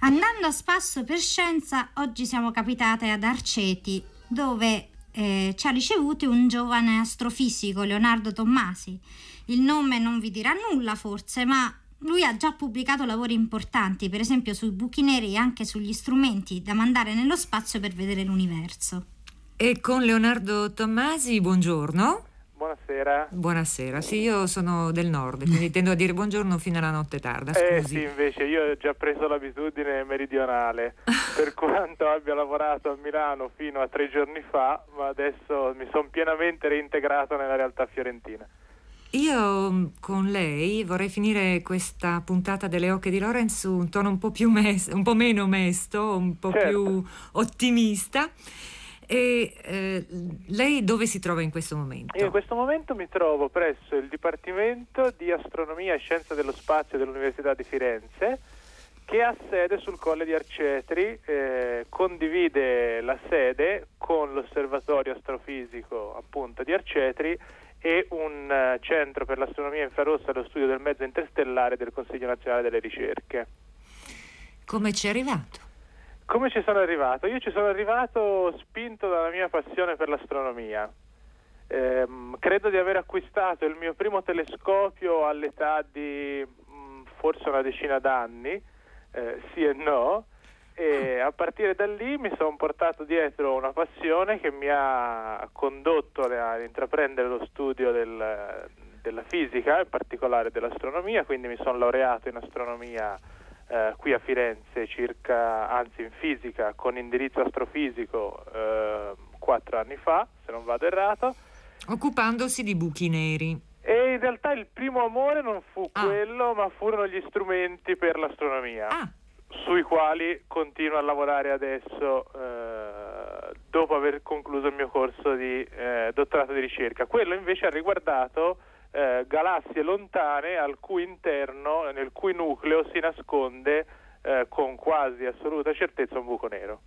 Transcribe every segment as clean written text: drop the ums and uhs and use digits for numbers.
Andando a spasso per scienza, oggi siamo capitate ad Arceti, dove ci ha ricevuti un giovane astrofisico, Leonardo Tommasi. Il nome non vi dirà nulla forse, ma lui ha già pubblicato lavori importanti, per esempio sui buchi neri e anche sugli strumenti da mandare nello spazio per vedere l'universo. E con Leonardo Tommasi, buongiorno. Buonasera. Buonasera, sì, io sono del nord, quindi tendo a dire buongiorno fino alla notte tarda, scusi. Sì, invece io ho già preso l'abitudine meridionale, per quanto abbia lavorato a Milano fino a 3 giorni fa, ma adesso mi sono pienamente reintegrato nella realtà fiorentina. Io con lei vorrei finire questa puntata delle Oche di Lorenz su un tono un po' più un po' meno mesto, un po' più ottimista. E lei dove si trova in questo momento? Io in questo momento mi trovo presso il Dipartimento di Astronomia e Scienze dello Spazio dell'Università di Firenze, che ha sede sul Colle di Arcetri, condivide la sede con l'Osservatorio Astrofisico appunto di Arcetri e un centro per l'astronomia infrarossa e lo studio del mezzo interstellare del Consiglio Nazionale delle Ricerche. Come ci è arrivato? Come ci sono arrivato? Io ci sono arrivato spinto dalla mia passione per l'astronomia. Credo di aver acquistato il mio primo telescopio all'età di forse una decina d'anni, sì e no, e a partire da lì mi sono portato dietro una passione che mi ha condotto ad intraprendere lo studio della fisica, in particolare dell'astronomia, quindi mi sono laureato in astronomia qui a Firenze in fisica con indirizzo astrofisico 4 anni fa, se non vado errato. Occupandosi di buchi neri. E in realtà il primo amore non fu quello, ma furono gli strumenti per l'astronomia, sui quali continuo a lavorare adesso dopo aver concluso il mio corso di dottorato di ricerca. Quello invece ha riguardato galassie lontane al cui interno, nel cui nucleo si nasconde con quasi assoluta certezza un buco nero.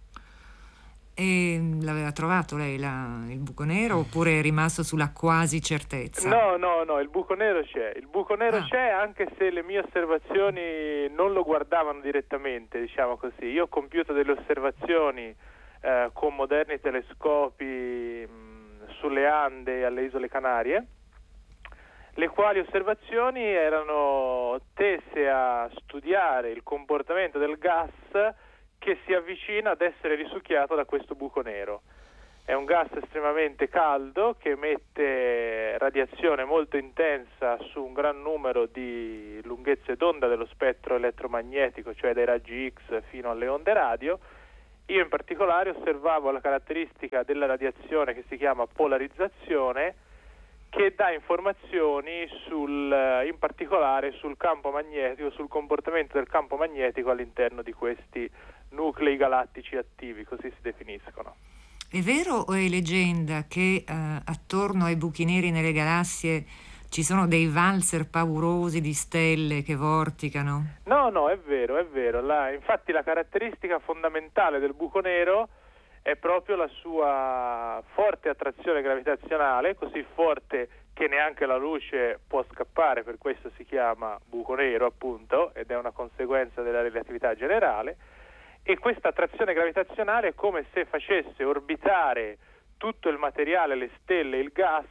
E l'aveva trovato lei il buco nero oppure è rimasto sulla quasi certezza? No, il buco nero c'è. Il buco nero c'è, anche se le mie osservazioni non lo guardavano direttamente, diciamo così. Io ho compiuto delle osservazioni con moderni telescopi sulle Ande e alle Isole Canarie, le quali osservazioni erano tese a studiare il comportamento del gas che si avvicina ad essere risucchiato da questo buco nero. È un gas estremamente caldo che emette radiazione molto intensa su un gran numero di lunghezze d'onda dello spettro elettromagnetico, cioè dai raggi X fino alle onde radio. Io in particolare osservavo la caratteristica della radiazione che si chiama polarizzazione, che dà informazioni in particolare sul campo magnetico, sul comportamento del campo magnetico all'interno di questi nuclei galattici attivi, così si definiscono. È vero o è leggenda che attorno ai buchi neri nelle galassie ci sono dei valzer paurosi di stelle che vorticano? No, è vero. Infatti la caratteristica fondamentale del buco nero è proprio la sua forte attrazione gravitazionale, così forte che neanche la luce può scappare, per questo si chiama buco nero appunto, ed è una conseguenza della relatività generale. E questa attrazione gravitazionale è come se facesse orbitare tutto il materiale, le stelle, il gas,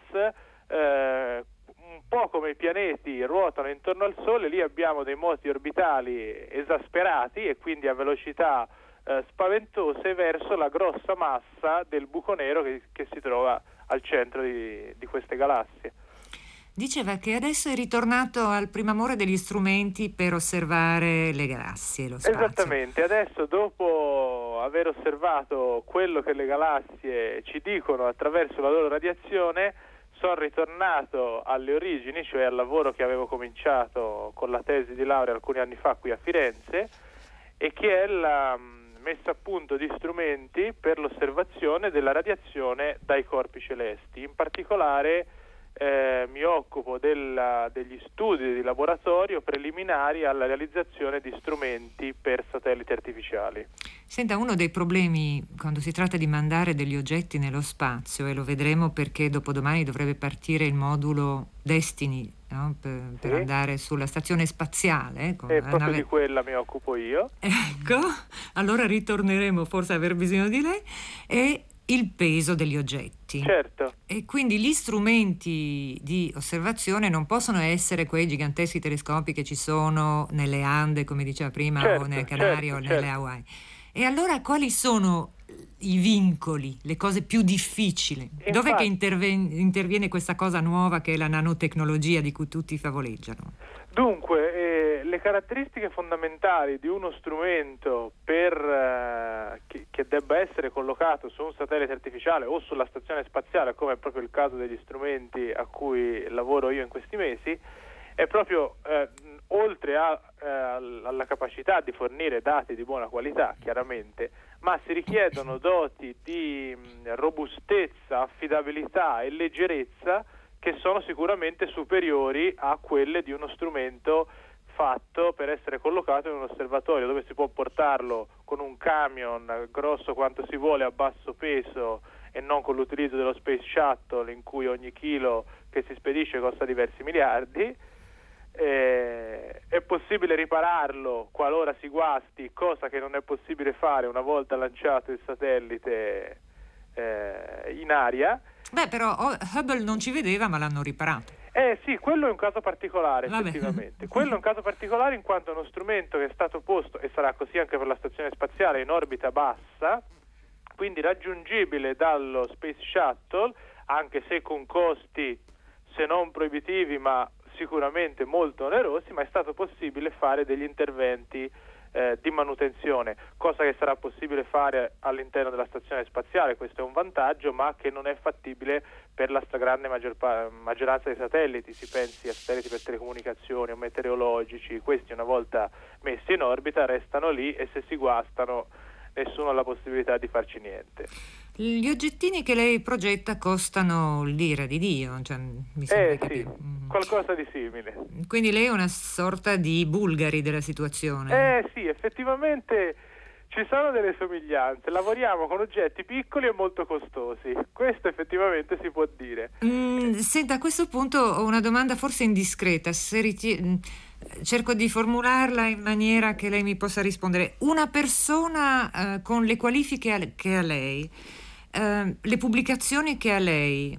un po' come i pianeti ruotano intorno al Sole. Lì abbiamo dei moti orbitali esasperati e quindi a velocità spaventose verso la grossa massa del buco nero che si trova al centro di queste galassie. Diceva che adesso è ritornato al primo amore degli strumenti per osservare le galassie, lo spazio. Esattamente, adesso dopo aver osservato quello che le galassie ci dicono attraverso la loro radiazione, sono ritornato alle origini, cioè al lavoro che avevo cominciato con la tesi di laurea alcuni anni fa qui a Firenze, e che è la messa a punto di strumenti per l'osservazione della radiazione dai corpi celesti. In particolare mi occupo degli studi di laboratorio preliminari alla realizzazione di strumenti per satelliti artificiali. Senta, uno dei problemi quando si tratta di mandare degli oggetti nello spazio, e lo vedremo perché dopodomani dovrebbe partire il modulo Destiny no? Per andare sulla stazione spaziale. E proprio di quella mi occupo io. Ecco, allora ritorneremo forse a aver bisogno di lei. E il peso degli oggetti. Certo. E quindi gli strumenti di osservazione non possono essere quei giganteschi telescopi che ci sono nelle Ande, come diceva prima, o nelle Canarie o nelle Hawaii. E allora quali sono i vincoli, le cose più difficili? Infatti, dov'è che interviene questa cosa nuova che è la nanotecnologia di cui tutti favoleggiano? Dunque, le caratteristiche fondamentali di uno strumento che debba essere collocato su un satellite artificiale o sulla stazione spaziale, come è proprio il caso degli strumenti a cui lavoro io in questi mesi, è proprio oltre alla capacità di fornire dati di buona qualità, chiaramente, ma si richiedono doti di robustezza, affidabilità e leggerezza che sono sicuramente superiori a quelle di uno strumento fatto per essere collocato in un osservatorio, dove si può portarlo con un camion grosso quanto si vuole, a basso peso, e non con l'utilizzo dello Space Shuttle, in cui ogni chilo che si spedisce costa diversi miliardi. È possibile ripararlo qualora si guasti, cosa che non è possibile fare una volta lanciato il satellite in aria. Beh, però Hubble non ci vedeva, ma l'hanno riparato. Sì, quello è un caso particolare, effettivamente. Quello è un caso particolare in quanto è uno strumento che è stato posto, e sarà così anche per la stazione spaziale, in orbita bassa, quindi raggiungibile dallo Space Shuttle, anche se con costi, se non proibitivi, ma sicuramente molto onerosi, ma è stato possibile fare degli interventi di manutenzione, cosa che sarà possibile fare all'interno della stazione spaziale. Questo è un vantaggio, ma che non è fattibile per la stragrande maggioranza dei satelliti. Si pensi a satelliti per telecomunicazioni o meteorologici, questi una volta messi in orbita restano lì e se si guastano nessuno ha la possibilità di farci niente. Gli oggettini che lei progetta costano l'ira di Dio, cioè, mi sembra sì, qualcosa di simile. Quindi lei è una sorta di Bulgari della situazione. Sì, effettivamente ci sono delle somiglianze. Lavoriamo con oggetti piccoli e molto costosi. Questo effettivamente si può dire. Senta, a questo punto ho una domanda forse indiscreta. Cerco di formularla in maniera che lei mi possa rispondere. Una persona con le qualifiche che ha lei, le pubblicazioni che ha lei,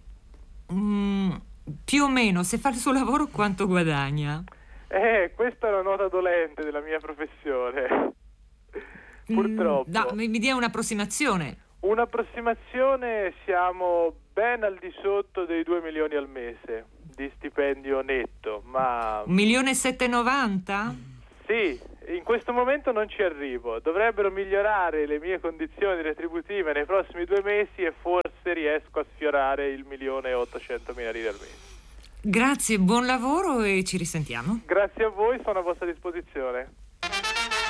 più o meno, se fa il suo lavoro, quanto guadagna? Questa è una nota dolente della mia professione. Purtroppo. No, mi dia un'approssimazione. Un'approssimazione, siamo ben al di sotto dei 2 milioni al mese di stipendio netto, ma... 1.790.000? Sì, in questo momento non ci arrivo. Dovrebbero migliorare le mie condizioni retributive nei prossimi 2 mesi e forse riesco a sfiorare il 1.800.000 lire al mese. Grazie, buon lavoro e ci risentiamo. Grazie a voi, sono a vostra disposizione.